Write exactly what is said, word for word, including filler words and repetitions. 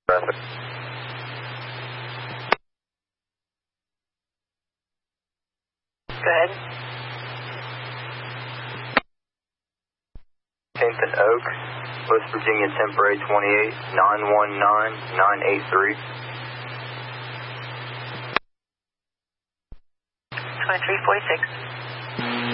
Traffic. Go ahead. Hampton Oak, West Virginia Temporary twenty-eight, nine one nine nine eight three. twenty-three forty-six.